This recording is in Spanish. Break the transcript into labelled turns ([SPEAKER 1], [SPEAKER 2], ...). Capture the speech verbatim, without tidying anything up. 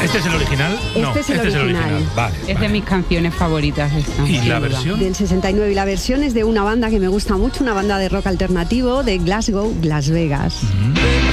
[SPEAKER 1] ¿Este es el original?
[SPEAKER 2] Este
[SPEAKER 1] no,
[SPEAKER 2] es el
[SPEAKER 1] este
[SPEAKER 2] original.
[SPEAKER 1] es el original. Vale,
[SPEAKER 3] Es
[SPEAKER 1] vale.
[SPEAKER 3] de mis canciones favoritas esta.
[SPEAKER 1] ¿Y
[SPEAKER 3] sin
[SPEAKER 1] la
[SPEAKER 3] duda.
[SPEAKER 1] versión?
[SPEAKER 2] Del sesenta y nueve, y la versión es de una banda que me gusta mucho, una banda de rock alternativo de Glasgow, Las Vegas.
[SPEAKER 1] Mm.